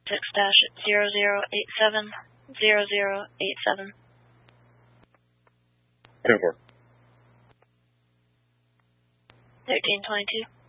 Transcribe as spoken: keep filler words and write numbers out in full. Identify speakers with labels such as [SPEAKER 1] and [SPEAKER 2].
[SPEAKER 1] six dash zero zero eight seven zero zero eight seven.
[SPEAKER 2] ten four.
[SPEAKER 1] thirteen twenty-two.